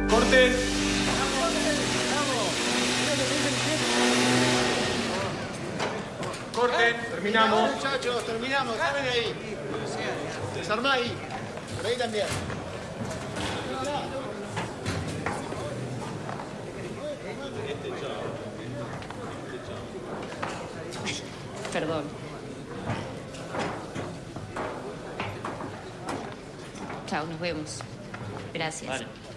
Corten. Corten, terminamos. Muchachos, terminamos, salen ahí. Desarmá ahí. Por ahí también. Perdón. Chao, nos vemos. Gracias. Vale.